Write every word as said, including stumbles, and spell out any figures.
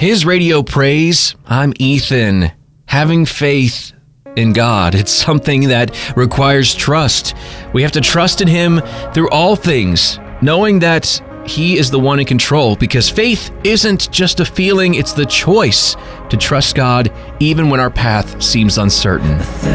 His Radio Praise. I'm Ethan. Having faith in God, it's something that requires trust. We have to trust in Him through all things, knowing that He is the one in control, because faith isn't just a feeling, it's the choice to trust God even when our path seems uncertain.